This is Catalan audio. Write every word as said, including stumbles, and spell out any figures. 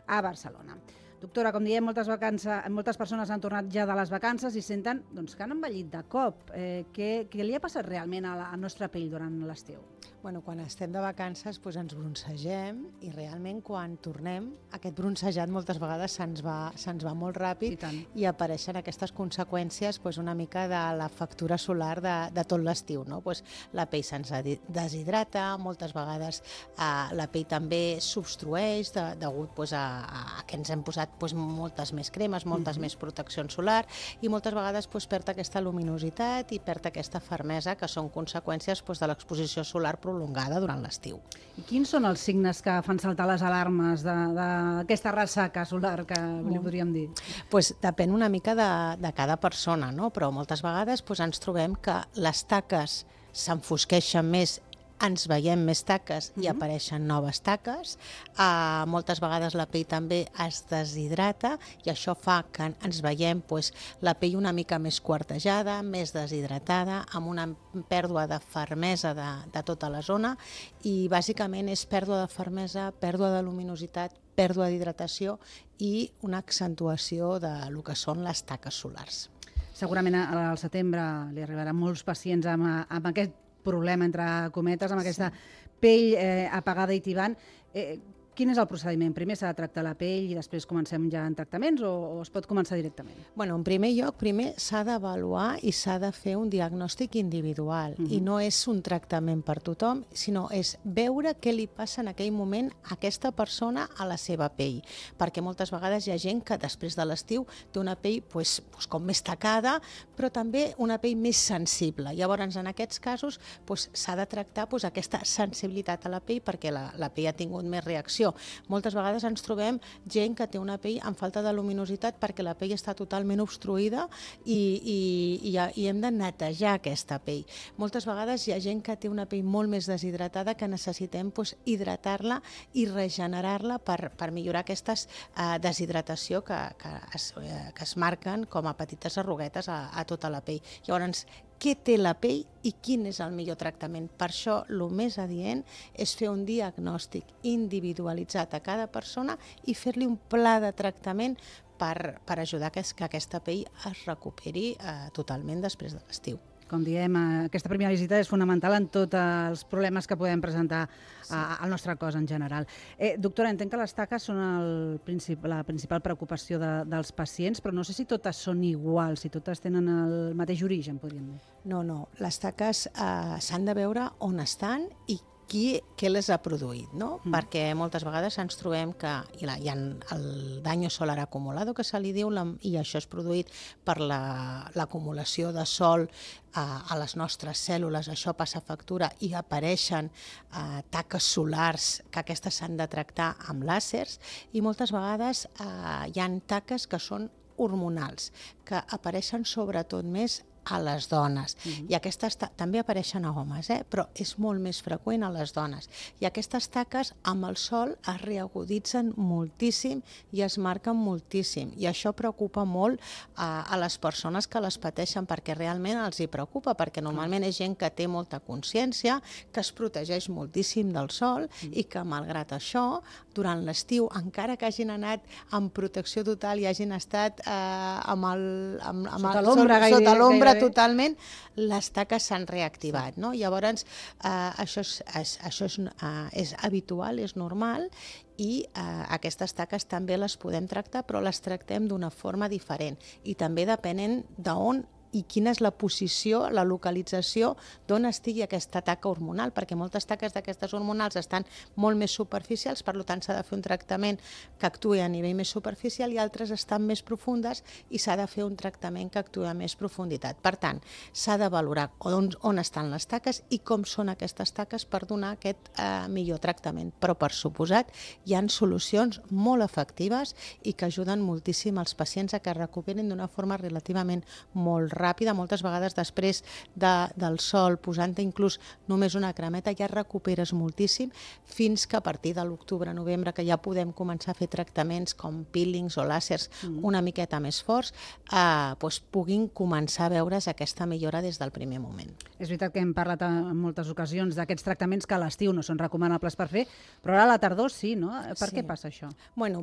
a Barcelona. Doctora, com diem, moltes, vacances, moltes persones han tornat ja de les vacances i senten doncs, que han envellit de cop. Eh, què, què li ha passat realment a la a nostra pell durant l'estiu? Bueno, quan estem de vacances doncs ens bronzegem i realment quan tornem aquest bronzejat moltes vegades se'ns va, se'ns va molt ràpid I, i apareixen aquestes conseqüències doncs, una mica de la factura solar de, de tot l'estiu. No? Doncs la pell se'ns deshidrata, moltes vegades eh, la pell també s'obstrueix de, degut doncs, a, a que ens hem posat doncs, moltes més cremes, moltes uh-huh. més proteccions solar i moltes vegades doncs, perd aquesta luminositat i perd aquesta fermesa que són conseqüències doncs, de l'exposició solar prolongada durant l'estiu. I quins són els signes que fan saltar les alarmes d'aquesta ressaca solar que li podríem dir? Pues depèn una mica de, de cada persona, no? Però moltes vegades pues, ens trobem que les taques s'enfosqueixen més, ens veiem més taques i uh-huh. apareixen noves taques. Uh, moltes vegades la pell també es deshidrata i això fa que ens veiem pues, la pell una mica més quartejada, més deshidratada, amb una pèrdua de fermesa de, de tota la zona i bàsicament és pèrdua de fermesa, pèrdua de luminositat, pèrdua d'hidratació i una accentuació de lo que són les taques solars. Segurament al setembre li arribaran molts pacients amb, amb aquest problema, entre cometes, amb aquesta sí. pell eh, apagada i tibant. Eh, quin és el procediment? Primer s'ha de tractar la pell i després comencem ja en tractaments o, o es pot començar directament? Bueno, en primer lloc, primer s'ha d'avaluar i s'ha de fer un diagnòstic individual. Uh-huh. I no és un tractament per tothom, sinó és veure què li passa en aquell moment a aquesta persona a la seva pell. Perquè moltes vegades hi ha gent que després de l'estiu té una pell pues, pues, com més tacada, però també una pell més sensible. Llavors, en aquests casos, pues, s'ha de tractar pues, aquesta sensibilitat a la pell perquè la, la pell ha tingut més reacció. Moltes vegades ens trobem gent que té una pell amb falta de luminositat perquè la pell està totalment obstruïda i, i, i, i hem de netejar aquesta pell. Moltes vegades hi ha gent que té una pell molt més deshidratada que necessitem pues, hidratar-la i regenerar-la per, per millorar aquesta uh, deshidratació que, que, es, uh, que es marquen com a petites arruguetes a, a tota la pell. Llavors, què té la pell i quin és el millor tractament. Per això, el més adient és fer un diagnòstic individualitzat a cada persona i fer-li un pla de tractament per, per ajudar que, que aquesta pell es recuperi eh, totalment després de l'estiu. Com diem, aquesta primera visita és fonamental en tots els problemes que podem presentar sí. al nostre cos en general. Eh, doctora, entenc que les taques són el princip la principal preocupació de, dels pacients, però no sé si totes són iguals, si totes tenen el mateix origen, podríem dir. No, no. Les taques eh, s'han de veure on estan i qui, què les ha produït, no? Mm. Perquè moltes vegades ens trobem que hi ha, hi ha el daño solar acumulado, que se li diu, la, i això és produït per l'acumulació la, de sol a, a les nostres cèl·lules, això passa factura i apareixen eh, taques solars que aquestes s'han de tractar amb làsers i moltes vegades eh, hi ha taques que són hormonals, que apareixen sobretot més a les dones. Uh-huh. I aquestes també apareixen a homes, eh? Però és molt més freqüent a les dones. I aquestes taques amb el sol es reaguditzen moltíssim i es marquen moltíssim. I això preocupa molt a, a les persones que les pateixen perquè realment els hi preocupa, perquè normalment és gent que té molta consciència, que es protegeix moltíssim del sol uh-huh. i que malgrat això, durant l'estiu, encara que hagin anat amb protecció total i hagin estat eh, amb el, amb, amb sota el, l'ombra, sota, sota l'ombra totalment, les taques s'han reactivat. Sí. No? Llavors, eh, això, és, és, això és, eh, és habitual, és normal, i eh, aquestes taques també les podem tractar, però les tractem d'una forma diferent. I també depenent d'on i quina és la posició, la localització d'on estigui aquesta taca hormonal, perquè moltes taques d'aquestes hormonals estan molt més superficials, per tant s'ha de fer un tractament que actuï a nivell més superficial i altres estan més profundes i s'ha de fer un tractament que actuï a més profunditat. Per tant, s'ha de valorar on, on estan les taques i com són aquestes taques per donar aquest eh, millor tractament. Però, per suposat, hi ha solucions molt efectives i que ajuden moltíssim els pacients a que es recuperin d'una forma relativament molt ràpida, moltes vegades després de, del sol, posant-te inclús només una cremeta, ja recuperes moltíssim, fins que a partir de l'octubre, novembre, que ja podem començar a fer tractaments com peelings o làsers mm. una miqueta més forts, eh, doncs puguin començar a veure's aquesta millora des del primer moment. És veritat que hem parlat en moltes ocasions d'aquests tractaments que a l'estiu no són recomanables per fer, però ara a la tardor sí, no? Per sí. Què passa això? Bueno,